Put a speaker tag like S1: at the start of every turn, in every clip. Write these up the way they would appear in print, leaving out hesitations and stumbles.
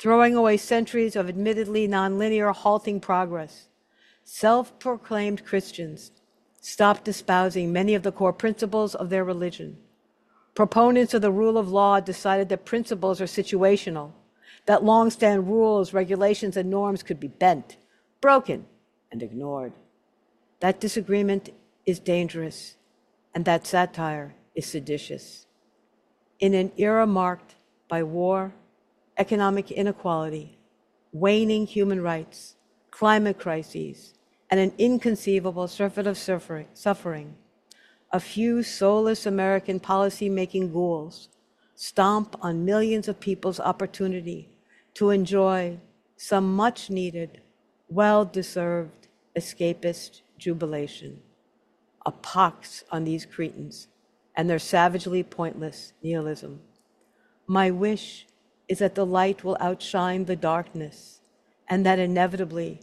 S1: throwing away centuries of admittedly nonlinear, halting progress. Self-proclaimed Christians stopped espousing many of the core principles of their religion. Proponents of the rule of law decided that principles are situational, that long-standing rules, regulations, and norms could be bent, broken, and ignored. That disagreement is dangerous, and that satire is seditious. In an era marked by war, economic inequality, waning human rights, climate crises, and an inconceivable surfeit of suffering, a few soulless American policy-making ghouls stomp on millions of people's opportunity to enjoy some much-needed, well-deserved escapist jubilation. A pox on these cretins and their savagely pointless nihilism. My wish is that the light will outshine the darkness, and that inevitably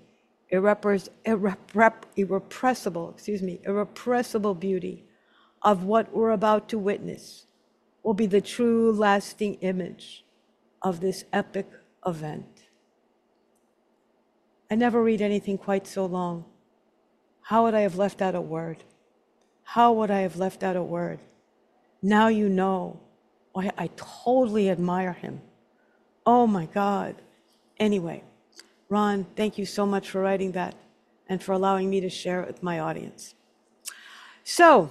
S1: irrepressible beauty of what we're about to witness will be the true lasting image of this epic event. I never read anything quite so long. How would I have left out a word? How would I have left out a word? Now you know why I totally admire him. Oh my God. Anyway, Ron, thank you so much for writing that and for allowing me to share it with my audience. So,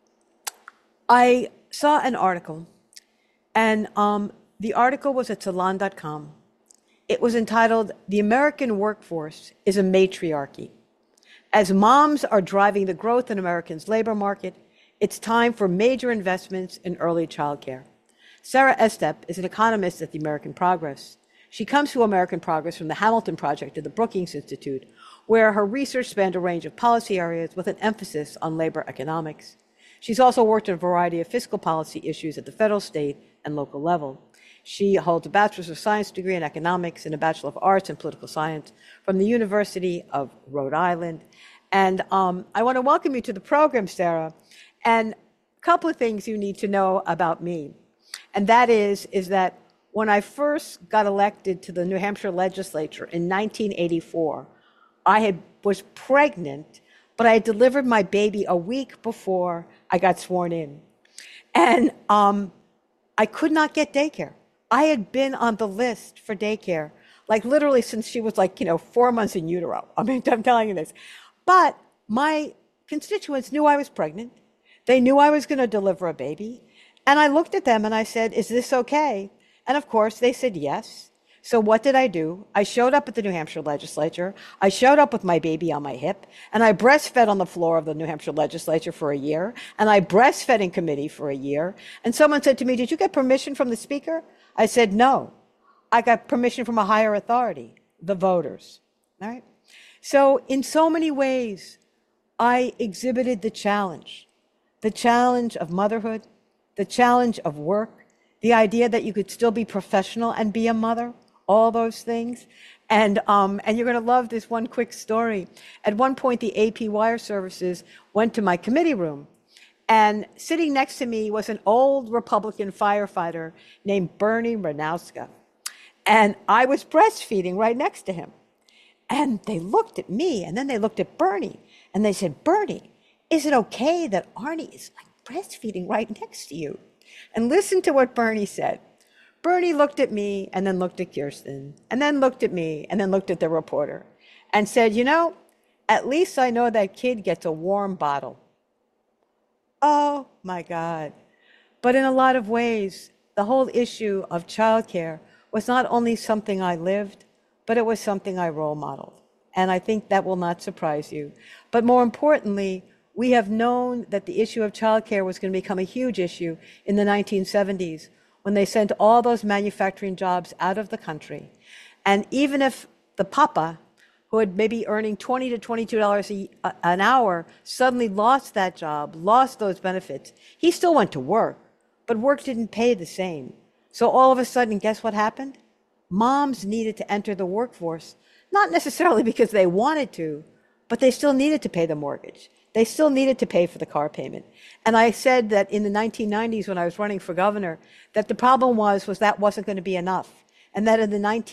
S1: I saw an article, and the article was at Salon.com. It was entitled, "The American Workforce is a Matriarchy. As moms are driving the growth in Americans' labor market, it's time for major investments in early childcare." Sarah Estep is an economist at the American Progress. She comes to American Progress from the Hamilton Project at the Brookings Institute, where her research spanned a range of policy areas with an emphasis on labor economics. She's also worked on a variety of fiscal policy issues at the federal, state, and local level. She holds a Bachelor's of Science degree in economics and a Bachelor of Arts in political science from the University of Rhode Island. And I want to welcome you to the program, Sarah. And a couple of things you need to know about me. And that is that when I first got elected to the New Hampshire legislature in 1984, I was pregnant, but I had delivered my baby a week before I got sworn in. And I could not get daycare. I had been on the list for daycare, like literally since she was 4 months in utero. I mean, I'm telling you this. But my constituents knew I was pregnant. They knew I was going to deliver a baby. And I looked at them and I said, "Is this okay?" And of course, they said yes. So what did I do? I showed up at the New Hampshire legislature. I showed up with my baby on my hip, and I breastfed on the floor of the New Hampshire legislature for a year, and I breastfed in committee for a year. And someone said to me, "Did you get permission from the speaker?" I said, "No. I got permission from a higher authority, the voters." All right? So in so many ways, I exhibited the challenge of motherhood, the challenge of work, the idea that you could still be professional and be a mother, all those things. And you're going to love this one quick story. At one point, the AP Wire Services went to my committee room, and sitting next to me was an old Republican firefighter named Bernie Ranowska. And I was breastfeeding right next to him. And they looked at me, and then they looked at Bernie, and they said, "Bernie, is it okay that Arnie is breastfeeding right next to you?" And listen to what Bernie said. Bernie looked at me and then looked at Kirsten and then looked at me and then looked at the reporter and said, "At least I know that kid gets a warm bottle." Oh my God. But in a lot of ways, the whole issue of childcare was not only something I lived, but it was something I role modeled. And I think that will not surprise you. But more importantly, we have known that the issue of childcare was going to become a huge issue in the 1970s when they sent all those manufacturing jobs out of the country. And even if the papa, who had maybe earning $20 to $22 an hour, suddenly lost that job, lost those benefits, he still went to work, but work didn't pay the same. So all of a sudden, guess what happened? Moms needed to enter the workforce, not necessarily because they wanted to, but they still needed to pay the mortgage. They still needed to pay for the car payment. And I said that in the 1990s when I was running for governor, that the problem was that wasn't going to be enough. And that in the